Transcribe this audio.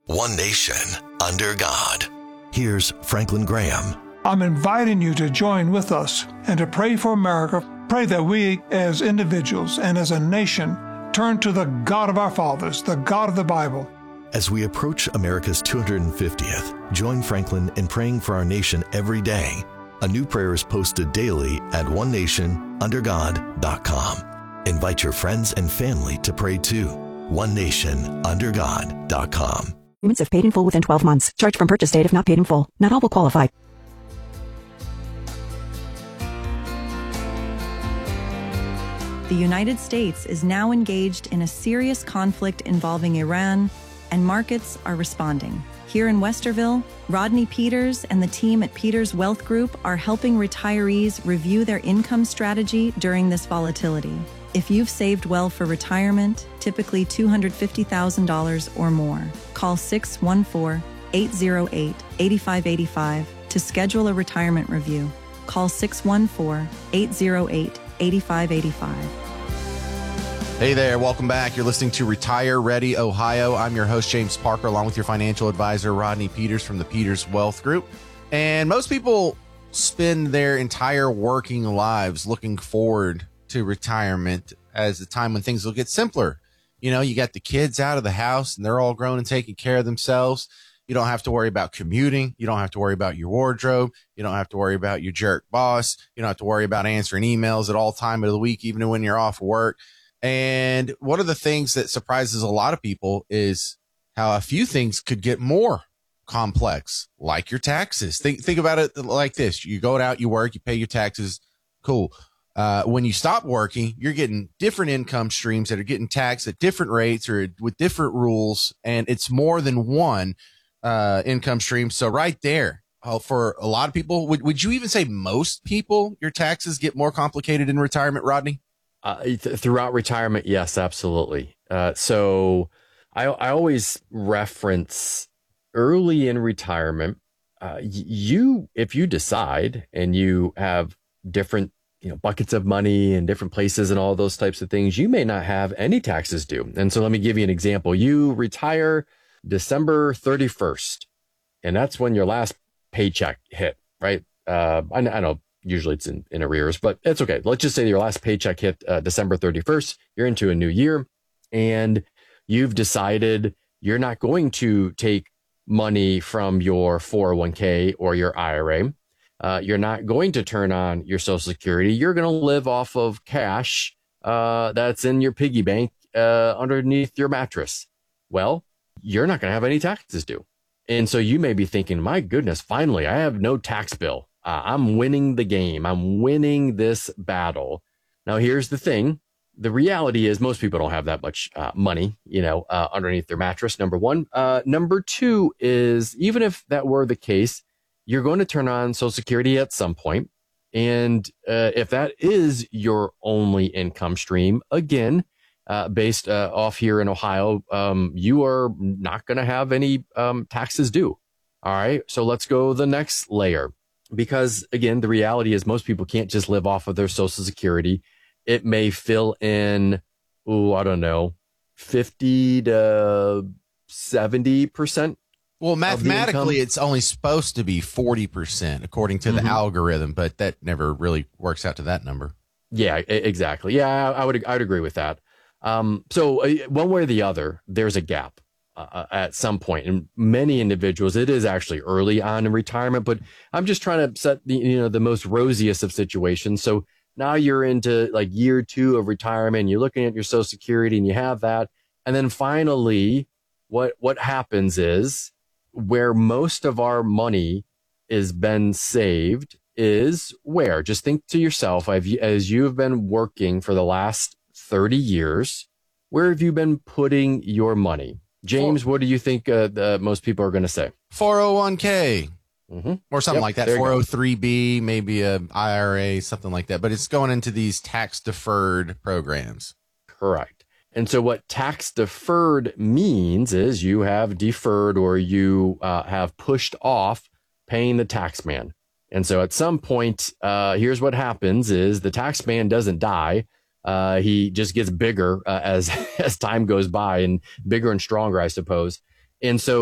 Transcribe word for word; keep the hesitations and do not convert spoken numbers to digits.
One nation, under God. Here's Franklin Graham. I'm inviting you to join with us and to pray for America. Pray that we as individuals and as a nation turn to the God of our fathers, the God of the Bible. As we approach America's two hundred fiftieth, join Franklin in praying for our nation every day. A new prayer is posted daily at one nation under god dot com. Invite your friends and family to pray too. one nation under god dot com. Payments if paid in full within twelve months. Charge from purchase date if not paid in full. Not all will qualify. The United States is now engaged in a serious conflict involving Iran, and markets are responding. Here in Westerville, Rodney Peters and the team at Peters Wealth Group are helping retirees review their income strategy during this volatility. If you've saved well for retirement, typically two hundred fifty thousand dollars or more, call six one four, eight zero eight, eight five eight five to schedule a retirement review. Call six one four, eight zero eight, eight five eight five. Hey there, welcome back. You're listening to Retire Ready Ohio. I'm your host, James Parker, along with your financial advisor, Rodney Peters from the Peters Wealth Group. And most people spend their entire working lives looking forward to retirement as the time when things will get simpler. You know, you got the kids out of the house and they're all grown and taking care of themselves. You don't have to worry about commuting. You don't have to worry about your wardrobe. You don't have to worry about your jerk boss. You don't have to worry about answering emails at all time of the week, even when you're off work. And one of the things that surprises a lot of people is how a few things could get more complex, like your taxes. Think, think about it like this. You're going out, you work, you pay your taxes. Cool. Uh, when you stop working, you're getting different income streams that are getting taxed at different rates or with different rules. And it's more than one uh, income stream. So right there, uh, for a lot of people, would, would you even say most people, your taxes get more complicated in retirement, Rodney? Uh, th- throughout retirement, yes, absolutely. Uh, so I, I always reference early in retirement, uh, you, if you decide and you have different, you know, buckets of money in different places and all those types of things, you may not have any taxes due. And so let me give you an example. You retire December thirty-first, and that's when your last paycheck hit, right? Uh, I, I know. Usually it's in, in arrears, but it's okay. Let's just say your last paycheck hit uh, December thirty-first. You're into a new year and you've decided you're not going to take money from your four oh one k or your I R A. Uh, you're not going to turn on your Social Security. You're going to live off of cash uh, that's in your piggy bank uh, underneath your mattress. Well, you're not going to have any taxes due. And so you may be thinking, my goodness, finally, I have no tax bill. Uh, I'm winning the game. I'm winning this battle. Now, here's the thing. The reality is most people don't have that much uh, money, you know, uh, underneath their mattress, number one. Uh, number two is, even if that were the case, you're going to turn on Social Security at some point. And uh, if that is your only income stream, again, uh, based uh, off here in Ohio, um, you are not going to have any um, taxes due. All right. So let's go the next layer. Because, again, the reality is most people can't just live off of their Social Security. It may fill in, oh, I don't know, fifty to seventy percent. Well, mathematically, it's only supposed to be forty percent according to mm-hmm. the algorithm, but that never really works out to that number. Yeah, exactly. Yeah, I would I would agree with that. Um, so uh, one way or the other, there's a gap. Uh, at some point, and many individuals, it is actually early on in retirement, but I'm just trying to set the, you know, the most rosiest of situations. So now you're into like year two of retirement, you're looking at your Social Security and you have that. And then finally, what, what happens is where most of our money is been saved is where? Just think to yourself, I've, as you've been working for the last thirty years, where have you been putting your money? James, what do you think uh, the, most people are going to say? four oh one k mm-hmm. or something yep, like that. four oh three b, maybe a I R A, something like that. But it's going into these tax deferred programs. Correct. And so what tax deferred means is you have deferred or you uh, have pushed off paying the tax man. And so at some point, uh, here's what happens is the tax man doesn't die. Uh, he just gets bigger uh, as as time goes by and bigger and stronger, I suppose. And so